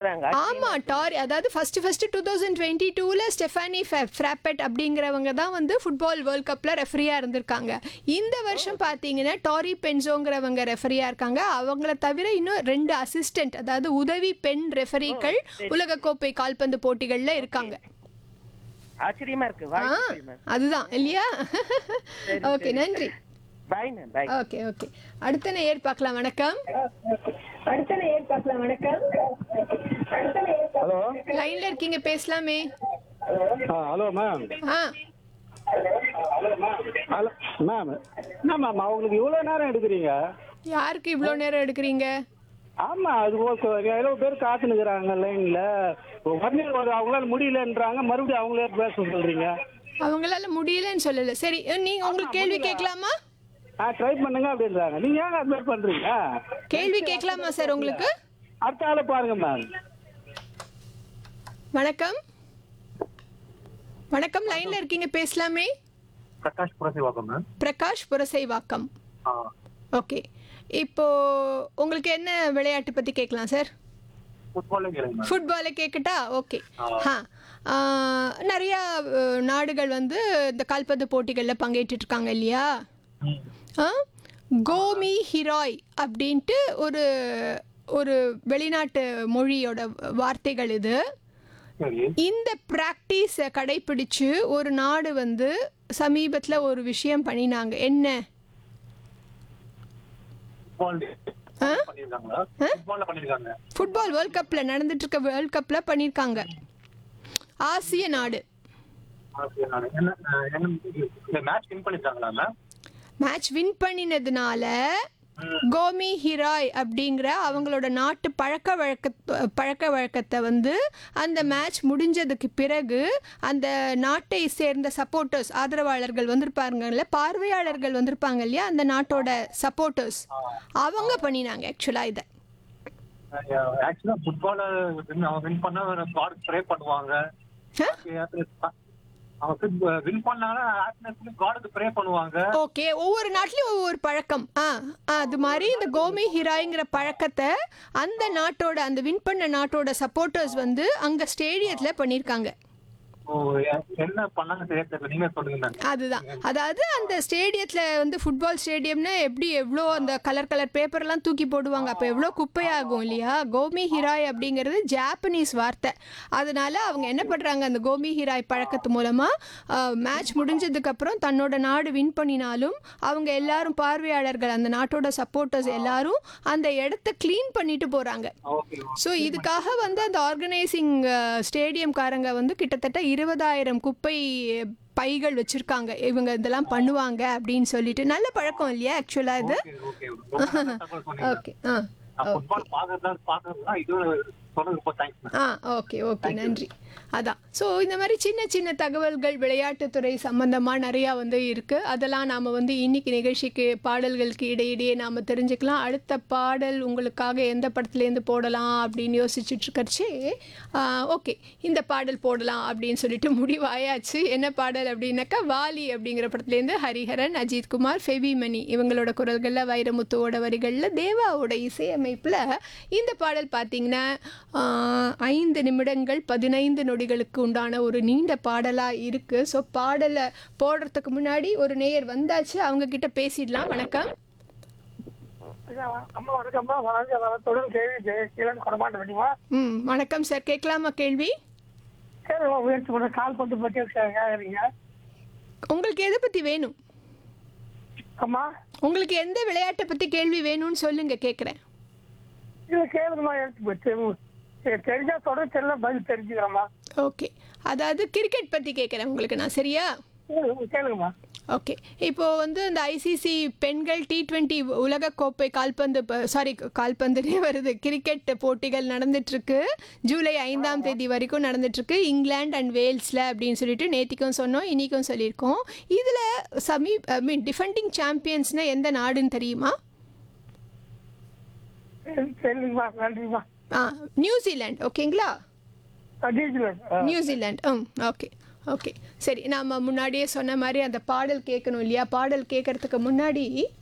இருக்கிறாங்க. ஆமா டாரி, அதாவது ஃபர்ஸ்ட் 2022ல ஸ்டெஃபானி ஃப்ராப்பெட் அப்படிங்கிறவங்க தான் வந்து ஃபுட்பால் வேர்ல்ட் கப்ல ரெஃபரியா இருந்திருக்காங்க. இந்த வருஷம் பாத்தீங்கன்னா டாரி பென்சோங்கிறவங்க ரெஃபரியா இருக்காங்க. அவங்கள தவிர இன்னும் 2 அசிஸ்டன்ட், அதாவது உதவி பெண் ரெஃபரிகள் உலகக்கோப்பை கால்பந்து போட்டிகள்ல இருக்காங்க. ஆச்சரியமா இருக்கு. அதுதான் இல்லையா? ஓகே, நன்றி. பாய் மேம், பாய். ஓகே ஓகே, அடுத்த நேயர் பார்க்கலாம். வணக்கம். ஹலோ. லைன்ல இருக்கீங்க, பேசலாமே. Hello ma'am. Hello ma'am. என்ன மேம் அவங்களுக்கு இவ்வளோ நேரம் எடுக்கிறீங்க? யாருக்கு இவ்வளோ நேரம் எடுக்கிறீங்க? ஆமா, அது எவ்வளோ பேர் காத்துனுக்குறாங்க லைன்ல. அவங்களால முடியலன்றாங்க, மறுபடியும் அவங்களே பேச சொல்றீங்க. அவங்களால முடியலன்னு சொல்லல. சரி, நீங்க உங்களுக்கு கேள்வி கேட்கலாமா? ட்ரை பண்ணுங்க அப்படின்றாங்க. நீங்க ஏங்க அது மாதிரி பண்றீங்க? கேள்வி கேட்கலாமா சார் உங்களுக்கு? அடுத்த ஆளை பாருங்க மேம். வணக்கம். வணக்கம், லைன்ல இருக்கீங்க, பேசலாமே. பிரகாஷ் புரசைவாக்கம் மேம். பிரகாஷ் புரசைவாக்கம். ஓகே, இப்போ உங்களுக்கு என்ன விளையாட்டு பத்தி கேட்கலாம் சார்? ஃபுட்பாலை கேட்கட்டா? ஓகே. நிறைய நாடுகள் வந்து இந்த கால்பந்து போட்டிகளில் பங்கேற்றுட்டு இருக்காங்க இல்லையா? கோமி ஹிராய் அப்படின்ட்டு ஒரு ஒரு வெளிநாட்டு மொழியோட வார்த்தைகள் இது. இந்த பிராக்டிஸை கடைபிடிச்சு ஒரு நாடு வந்து சமீபத்தில் ஒரு விஷயம் பண்ணினாங்க. என்ன? ஃபுட்பால் வேர்ல்ட் கப்ல நடந்துட்டு இருக்க வேர்ல்ட் கப்ல பண்ணிருக்காங்க. ஆசிய நாடு. மேட்ச் வின் பண்ணினதுனால கோமி ஹிராய் அப்படிங்கிற அவங்களோட நாட்டு பழக்க வழக்கத்தை வந்து அந்த மேட்ச் முடிஞ்சதுக்கு பிறகு அந்த நாட்டை சேர்ந்த சப்போர்ட்டர்ஸ், ஆதரவாளர்கள் வந்திருப்பாங்கல்ல, பார்வையாளர்கள் வந்திருப்பாங்க இல்லையா, அந்த நாட்டோட சப்போர்ட்டர்ஸ் அவங்க பண்ணினாங்க ஆக்சுவலா இதை. ஓகே, ஒவ்வொரு நாட்டிலும் ஒவ்வொரு பழக்கம். அது மாதிரி இந்த கோமி ஹிராய்ங்கிற பழக்கத்தை அந்த நாட்டோட, அந்த வின் பண்ண நாட்டோட சப்போர்ட்டர்ஸ் வந்து அங்க ஸ்டேடியத்துல பண்ணிருக்காங்க. அதுதான், அதாவது அந்த ஸ்டேடியத்துல வந்து ஃபுட்பால் ஸ்டேடியம்னா எப்படி எவ்வளோ அந்த கலர் பேப்பர்லாம் தூக்கி போடுவாங்க, அப்போ எவ்வளோ குப்பையாகும் இல்லையா? கோமி ஹிராய் அப்படிங்கிறது ஜாப்பனீஸ் வார்த்தை. அதனால அவங்க என்ன பண்ணுறாங்க, அந்த கோமி ஹிராய் பழக்கத்து மூலமாக மேட்ச் முடிஞ்சதுக்கப்புறம் தன்னோட நாடு வின் பண்ணினாலும் அவங்க எல்லாரும் பார்வையாளர்கள், அந்த நாட்டோட சப்போர்ட்டர்ஸ் எல்லாரும் அந்த இடத்த க்ளீன் பண்ணிட்டு போகிறாங்க. ஸோ இதுக்காக வந்து அந்த ஆர்கனைசிங் ஸ்டேடியம்காரங்க வந்து கிட்டத்தட்ட 20,000 குப்பை பைகள் வச்சிருக்காங்க. இவங்க இதெல்லாம் பண்ணுவாங்க அப்படின்னு சொல்லிட்டு. நல்ல பழக்கம் இல்லையா ஆக்சுவலா இது? ஓகே. ஓகே ஓகே, நன்றி. அதான், ஸோ இந்த மாதிரி சின்ன சின்ன தகவல்கள் விளையாட்டுத்துறை சம்பந்தமாக நிறையா வந்து இருக்குது. அதெல்லாம் நாம் வந்து இன்னைக்கு நிகழ்ச்சிக்கு பாடல்களுக்கு இடையிடையே நாம் தெரிஞ்சுக்கலாம். அடுத்த பாடல் உங்களுக்காக எந்த படத்துலேருந்து போடலாம் அப்படின்னு யோசிச்சுட்டு இருக்கச்சு, ஓகே இந்த பாடல் போடலாம் அப்படின்னு சொல்லிட்டு முடிவாயாச்சு. என்ன பாடல் அப்படின்னாக்கா, வாலி அப்படிங்கிற படத்துலேருந்து ஹரிஹரன், அஜித்குமார், ஃபெவிமணி இவங்களோட குரல்களில், வைரமுத்துவோட வரிகளில், தேவாவோட இசையமைப்பில் இந்த பாடல் பார்த்தீங்கன்னா 5 நிமிடங்கள் 15 நொடிகளுக்கு உண்டான ஒரு நீண்ட பாடலாக இருக்குது. ஸோ பாடலை போடுறதுக்கு முன்னாடி ஒரு நேயர் வந்தாச்சு, அவங்க கிட்ட பேசிடலாம். வணக்கம். வணக்கம் சார், கேட்கலாமா கேள்வி? உங்களுக்கு எதை பற்றி வேணும்? உங்களுக்கு எந்த விளையாட்டை பற்றி கேள்வி வேணும்னு சொல்லுங்க, கேட்குறேன். ஓகே, அதாவது கிரிக்கெட் பத்தி கேட்குறேன் உங்களுக்கு நான், சரியா? ஓகே, இப்போ வந்து இந்த ஐசிசி பெண்கள் T20 உலகக்கோப்பை கால்பந்துனே வருது, கிரிக்கெட் போட்டிகள் நடந்துட்டு இருக்கு. ஜூலை 5ஆம் தேதி வரைக்கும் நடந்துட்டு இருக்கு, இங்கிலாந்து அண்ட் வேல்ஸ்ல அப்படின்னு சொல்லிட்டு நேத்திக்கும் சொன்னோம், இன்னைக்கும் சொல்லியிருக்கோம். இதுல டிஃபெண்டிங் சாம்பியன்ஸ்னா எந்த நாடுன்னு தெரியுமா? நியூசிலாந்து. ஓகேங்களா? நியூசிலாந்து. ஓகே ஓகே, சரி. நாம் முன்னாடியே சொன்ன மாதிரி அந்த பாடல் கேட்கணும் இல்லையா? பாடல் கேட்கறதுக்கு முன்னாடி